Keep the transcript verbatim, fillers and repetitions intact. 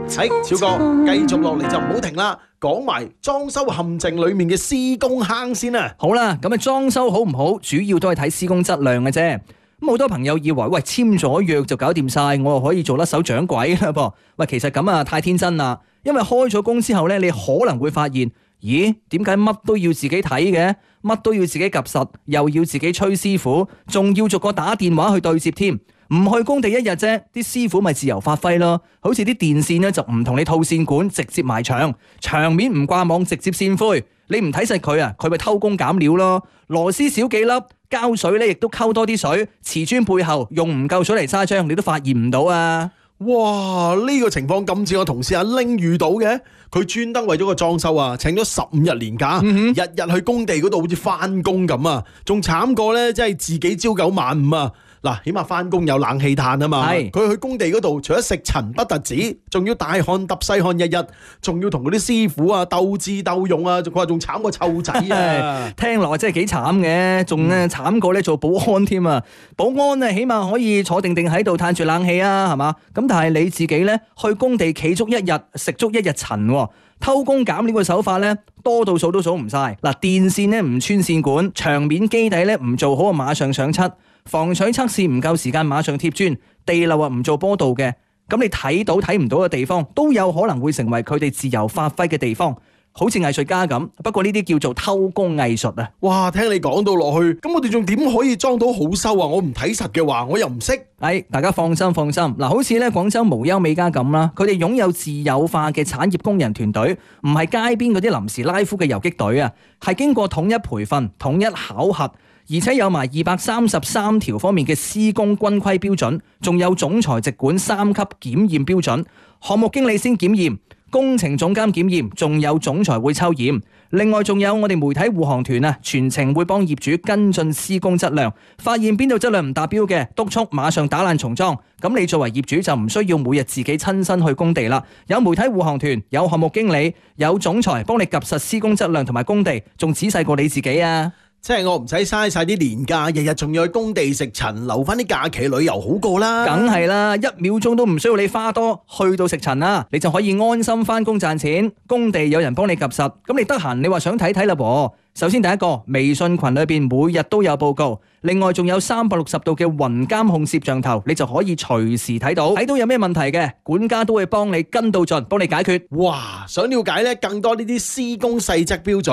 誒，超哥，繼續落嚟就唔好停啦，講埋裝修陷阱裏面嘅施工坑先啊。 好啦，咁啊裝修好唔好，主要都係睇施工質量嘅啫。咁好多朋友以為喂簽咗約就搞掂晒，我又可以做甩手掌櫃啦噃。喂，其實咁啊太天真啦，因為開咗工之後咧，你可能會發現，咦，點解乜都要自己睇嘅，乜都要自己及實，又要自己催師傅，仲要逐個打電話去對接添。唔去工地一日啫，啲師傅咪自由發揮咯。好似啲電線咧就唔同你套線管，直接埋牆，牆面唔掛網，直接線灰。你唔睇實佢啊，佢咪偷工減料咯。螺絲少幾粒，膠水咧亦都溝多啲水。瓷磚背後用唔夠水嚟砂漿，你都發現唔到啊！ 哇！呢個情況咁似我同事阿拎遇到嘅，佢專登為咗個裝修啊，請咗十五日年假，日日去工地嗰度好似翻工咁啊，仲慘過咧，即係自己朝九晚五啊！嗱，起碼翻工有冷氣嘆啊嘛，佢去工地嗰度除咗食塵不特止，仲要大汗揼細汗一日，仲要同嗰啲師傅啊鬥智鬥勇啊，佢話仲慘過湊仔啊！ 聽落真係幾慘嘅，仲咧慘過咧做保安添啊！保安啊，起碼可以坐定定喺度嘆住冷氣啊，係嘛？咁但係你自己咧去工地企足一日，食足一日塵，偷工減料嘅手法咧多到數都數唔晒。嗱，電線咧唔穿線管，牆面基底咧唔做好啊，馬上上漆。防水測試唔夠時間，馬上貼磚，地漏啊唔做波道嘅，咁你睇到睇唔到嘅地方，都有可能會成為佢哋自由發揮嘅地方，好似藝術家咁。不過呢啲叫做偷工藝術啊！ 哇，聽你講到落去，咁我哋仲點可以裝到好修啊？我唔睇實嘅話，我又唔識。 哎，大家放心放心，嗱，好似咧廣州無憂美家咁啦，佢哋擁有自有化嘅產業工人團隊，唔係街邊嗰啲臨時拉夫嘅游擊隊啊，係經過統一培訓、統一考核。而且有埋二百三十三條方面嘅施工均規標準，仲有總裁直管三級檢驗標準，項目經理先檢驗，工程總監檢驗，仲有總裁會抽驗。另外仲有我哋媒體護航團啊，全程會幫業主跟進施工質量，發現邊度質量唔達標嘅，督促馬上打爛重裝。咁你作為業主就唔需要每日自己親身去工地啦，有媒體護航團，有項目經理，有總裁幫你及實施工質量同埋工地，仲仔細過你自己啊！ 即係我唔使嘥晒啲年假，日日仲要去工地食塵，留翻啲假期旅遊好過啦。 梗係啦，一秒鐘都唔需要你花多，去到食塵啦，你就可以安心翻工賺錢。工地有人幫你及實，咁你得閒你話想睇睇啦噃。首先第一個，微信群裏邊每日都有報告，另外仲有三百六十度嘅雲監控攝像頭，你就可以隨時睇到，睇到有咩問題嘅，管家都會幫你跟到盡，幫你解決。 哇！想了解咧更多呢啲施工細則標準。